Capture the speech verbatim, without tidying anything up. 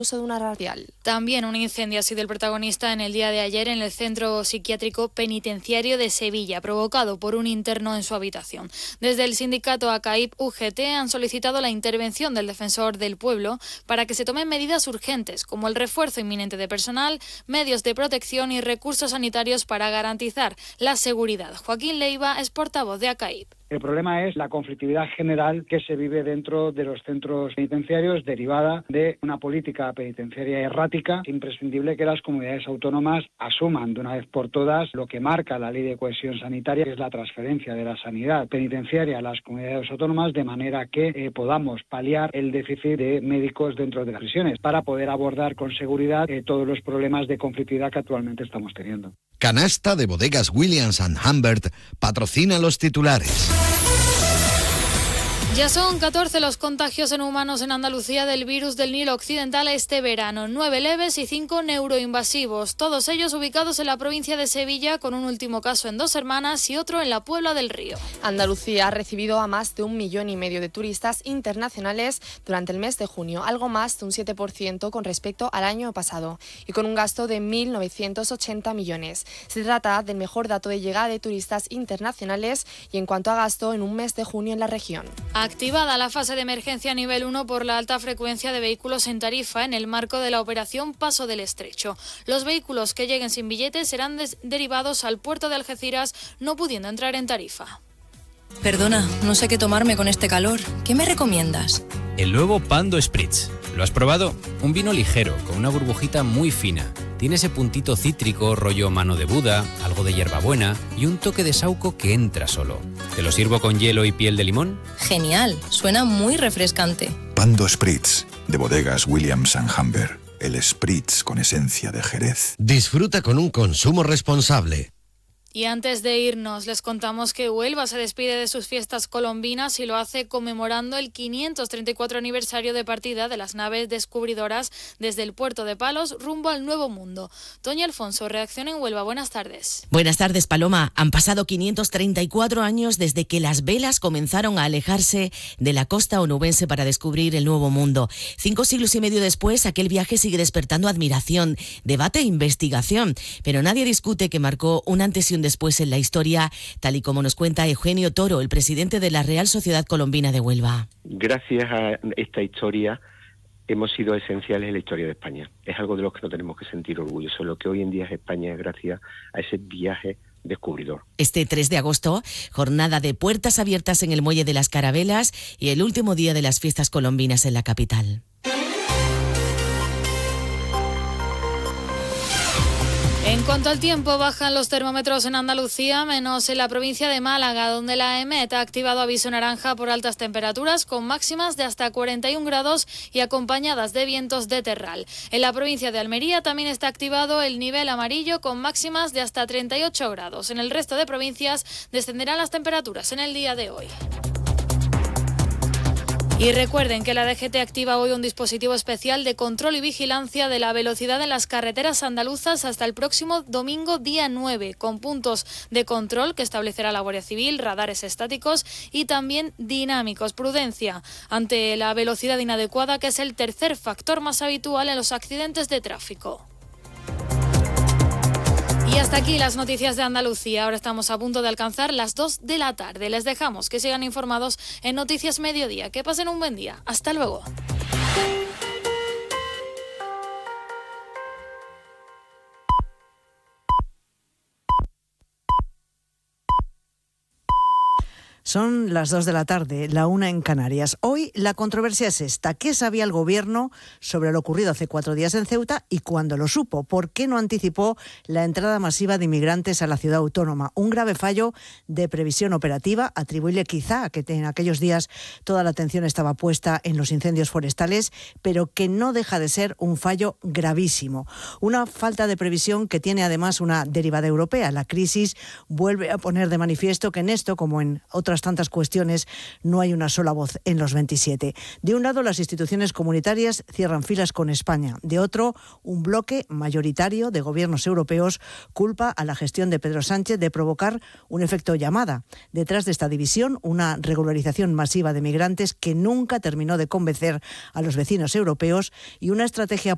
uso de una radial. También un incendio ha sido el protagonista en el día de ayer en el centro psiquiátrico penitenciario de Sevilla, provocado por un interno en su habitación. Desde el sindicato ACAIP U G T han solicitado la intervención del defensor del pueblo para que se tomen medidas urgentes, como el refuerzo inminente de personal, medios de protección y recursos sanitarios para garantizar la seguridad. Joaquín Leiva es portavoz de ACAIP. El problema es la conflictividad general que se vive dentro de los centros penitenciarios derivada de una política penitenciaria errática. Es imprescindible que las comunidades autónomas asuman de una vez por todas lo que marca la Ley de Cohesión Sanitaria, que es la transferencia de la sanidad penitenciaria a las comunidades autónomas, de manera que eh, podamos paliar el déficit de médicos dentro de las prisiones para poder abordar con seguridad eh, todos los problemas de conflictividad que actualmente estamos teniendo. Canasta de Bodegas Williams and Humbert patrocina los titulares. Ya son catorce los contagios en humanos en Andalucía del virus del Nilo Occidental este verano, nueve leves y cinco neuroinvasivos, todos ellos ubicados en la provincia de Sevilla, con un último caso en Dos Hermanas y otro en la Puebla del Río. Andalucía ha recibido a más de un millón y medio de turistas internacionales durante el mes de junio, algo más de un siete por ciento con respecto al año pasado, y con un gasto de mil novecientos ochenta millones. Se trata del mejor dato de llegada de turistas internacionales y en cuanto a gasto en un mes de junio en la región. Activada la fase de emergencia nivel uno por la alta frecuencia de vehículos en Tarifa en el marco de la operación Paso del Estrecho. Los vehículos que lleguen sin billetes serán des- derivados al puerto de Algeciras, no pudiendo entrar en Tarifa. Perdona, no sé qué tomarme con este calor. ¿Qué me recomiendas? El nuevo Pando Spritz. ¿Lo has probado? Un vino ligero, con una burbujita muy fina. Tiene ese puntito cítrico, rollo mano de Buda, algo de hierbabuena y un toque de saúco que entra solo. ¿Te lo sirvo con hielo y piel de limón? Genial, suena muy refrescante. Pando Spritz, de Bodegas Williams and Humbert. El Spritz con esencia de Jerez. Disfruta con un consumo responsable. Y antes de irnos, les contamos que Huelva se despide de sus fiestas colombinas y lo hace conmemorando el quinientos treinta y cuatro aniversario de partida de las naves descubridoras desde el puerto de Palos rumbo al Nuevo Mundo. Toña Alfonso, Reacción en Huelva. Buenas tardes. Buenas tardes, Paloma. Han pasado quinientos treinta y cuatro años desde que las velas comenzaron a alejarse de la costa onubense para descubrir el Nuevo Mundo. Cinco siglos y medio después, aquel viaje sigue despertando admiración, debate e investigación, pero nadie discute que marcó un antes y un después en la historia, tal y como nos cuenta Eugenio Toro, el presidente de la Real Sociedad Colombina de Huelva. Gracias a esta historia hemos sido esenciales en la historia de España. Es algo de lo que no tenemos que sentir orgullosos. Lo que hoy en día es España es gracias a ese viaje descubridor. Este tres de agosto, jornada de puertas abiertas en el Muelle de las Carabelas y el último día de las fiestas colombinas en la capital. En cuanto al tiempo, bajan los termómetros en Andalucía, menos en la provincia de Málaga, donde la EMET ha activado aviso naranja por altas temperaturas, con máximas de hasta cuarenta y un grados y acompañadas de vientos de terral. En la provincia de Almería también está activado el nivel amarillo, con máximas de hasta treinta y ocho grados. En el resto de provincias descenderán las temperaturas en el día de hoy. Y recuerden que la D G T activa hoy un dispositivo especial de control y vigilancia de la velocidad en las carreteras andaluzas hasta el próximo domingo día nueve, con puntos de control que establecerá la Guardia Civil, radares estáticos y también dinámicos. Prudencia ante la velocidad inadecuada, que es el tercer factor más habitual en los accidentes de tráfico. Y hasta aquí las noticias de Andalucía. Ahora estamos a punto de alcanzar las dos de la tarde. Les dejamos que sigan informados en Noticias Mediodía. Que pasen un buen día. Hasta luego. Son las dos de la tarde, la una en Canarias. Hoy la controversia es esta. ¿Qué sabía el Gobierno sobre lo ocurrido hace cuatro días en Ceuta y cuándo lo supo? ¿Por qué no anticipó la entrada masiva de inmigrantes a la ciudad autónoma? Un grave fallo de previsión operativa, atribuible quizá a que en aquellos días toda la atención estaba puesta en los incendios forestales, pero que no deja de ser un fallo gravísimo. Una falta de previsión que tiene además una derivada europea. La crisis vuelve a poner de manifiesto que en esto, como en otras tantas cuestiones, no hay una sola voz en los veintisiete. De un lado, las instituciones comunitarias cierran filas con España. De otro, un bloque mayoritario de gobiernos europeos culpa a la gestión de Pedro Sánchez de provocar un efecto llamada. Detrás de esta división, una regularización masiva de migrantes que nunca terminó de convencer a los vecinos europeos y una estrategia